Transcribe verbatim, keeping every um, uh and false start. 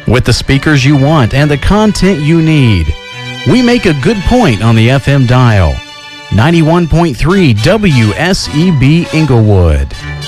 with the speakers you want and the content you need. We make a good point on the F M dial. ninety-one point three W S E B Inglewood.